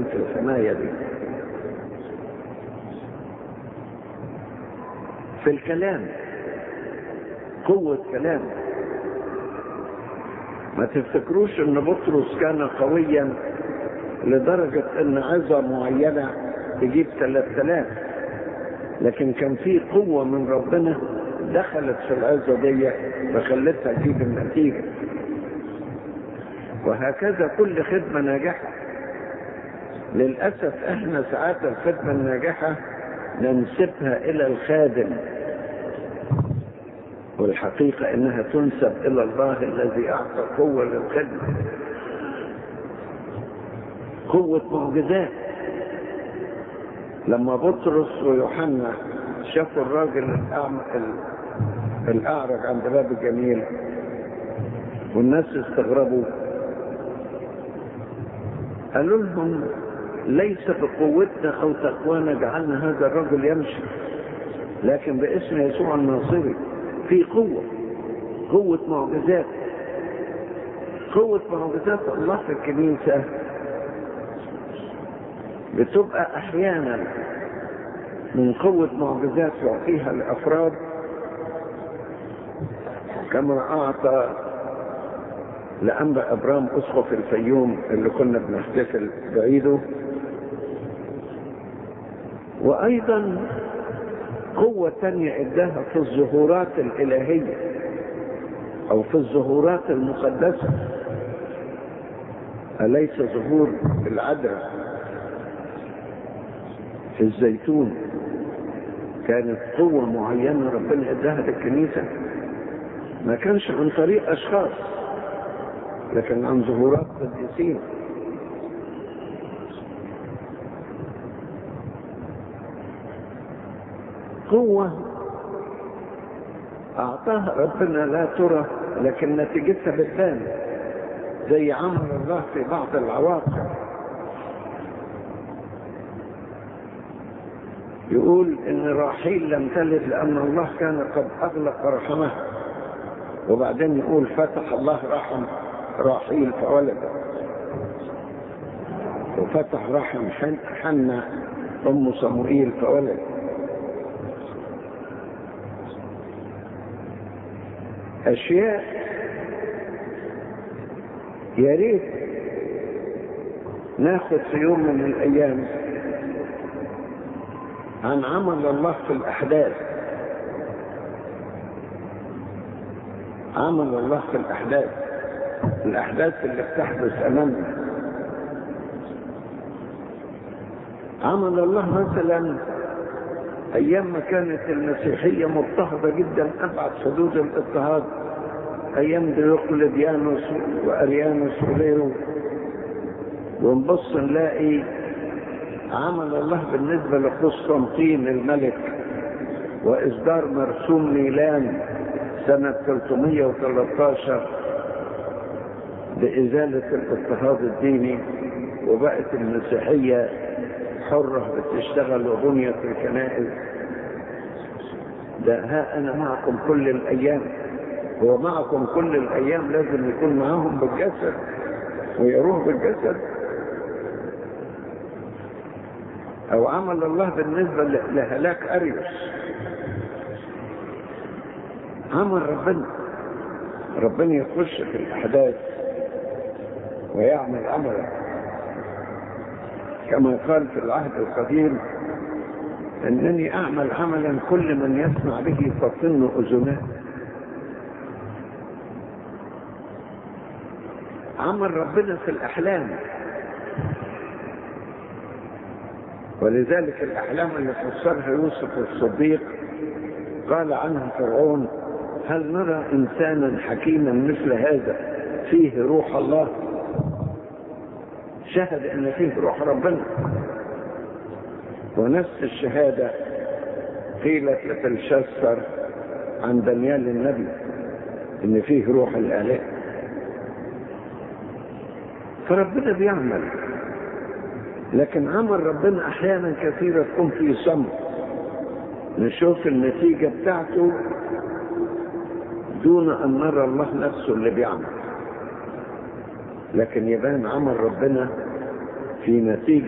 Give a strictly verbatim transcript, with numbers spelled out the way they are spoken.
موجودين في الحماية دي. في الكلام، قوة كلام. ما تفتكروش ان بطرس كان قويا لدرجة ان عظة معينة تجيب ثلاثة آلاف، لكن كان في قوة من ربنا دخلت في العظة دي فخلتها تجيب النتيجة. وهكذا كل خدمة ناجحة. للأسف احنا ساعات الخدمة الناجحة ننسبها الى الخادم، والحقيقة انها تنسب الى الله الذي اعطى قوة للخدمة، قوة معجزات. لما بطرس ويوحنا شافوا الراجل الاعرج عند باب الجميل والناس استغربوا، قالوا لهم ليس بقوتنا او تقوانا جعلنا هذا الرجل يمشي، لكن باسم يسوع الناصري. في قوة، قوة معجزات. قوة معجزات الله في الكنيسة بتبقى احيانا من قوة معجزات يعطيها الافراد، كما اعطى لأنبا ابرام اسقف الفيوم اللي كنا بنحتفل بعيده. وايضا قوة تانية اداها في الظهورات الالهية او في الظهورات المقدسة. أليس ظهور العذراء في الزيتون كانت قوة معينة ربنا اداها للكنيسة؟ ما كانش عن طريق اشخاص، لكن عن ظهورات قديسين. قوة اعطاها ربنا لا ترى لكن نتيجتها بتبان، زي عمل الله في بعض العواقب. يقول ان راحيل لم تلد لان الله كان قد اغلق رحمها، وبعدين يقول فتح الله رحم راحيل فولدت، وفتح رحم حنة ام صموئيل فولدت. اشياء يا ريت ناخد في يوم من الايام عن عمل الله في الاحداث. عمل الله في الاحداث، الاحداث اللي بتحدث امامنا. عمل الله مثلا ايام ما كانت المسيحية مضطهدة جدا ابعد حدود الاضطهاد، ايام ديوقليديانوس واريانوس وغيره، ونبص نلاقي عمل الله بالنسبة لقسطنطين الملك واصدار مرسوم ميلان سنة ثلاثمائة وثلاثة عشر بإزالة الاضطهاد الديني، وبقت المسيحية حرة بتشتغل وبنيت الكنائس. ده ها أنا معكم كل الأيام. هو معكم كل الأيام لازم يكون معهم بالجسد ويروح بالجسد؟ أو عمل الله بالنسبة لهلاك أريوس، عمل ربنا. ربنا يخش في الأحداث ويعمل عملا، كما قال في العهد القديم انني اعمل عملا كل من يسمع به تطن اذناه. عمل ربنا في الاحلام، ولذلك الاحلام اللي فسرها يوسف الصديق قال عنها فرعون هل نرى انسانا حكيما مثل هذا فيه روح الله؟ شهد ان فيه روح ربنا. ونفس الشهادة قيلت لتلشسر عن دانيال النبي ان فيه روح الاله. فربنا بيعمل، لكن عمل ربنا احيانا كثيرة تكون في صمت، نشوف النتيجة بتاعته دون ان نرى الله نفسه اللي بيعمل، لكن يبان عمل ربنا في نتيجة